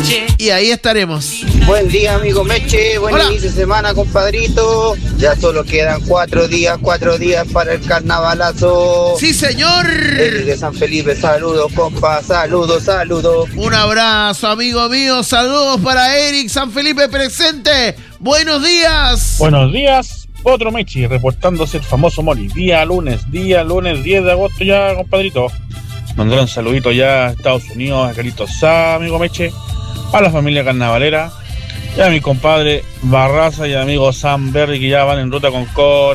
y ahí estaremos. Buen día, amigo Meche. Buen Hola. inicio de semana, compadrito. Ya solo quedan 4 días para el carnavalazo. Sí, señor. Eric de San Felipe, saludos, compa. Saludos. Un abrazo, amigo mío. Saludos para Eric San Felipe presente. Buenos días. Buenos días, otro Mechi, reportándose el famoso Mori. Día lunes 10 de agosto ya, compadrito. Mandar un saludito ya a Estados Unidos, a Carito Sá, amigo Meche, a la familia carnavalera, y a mi compadre Barraza y a amigo Sam Berry, que ya van en ruta con Cor.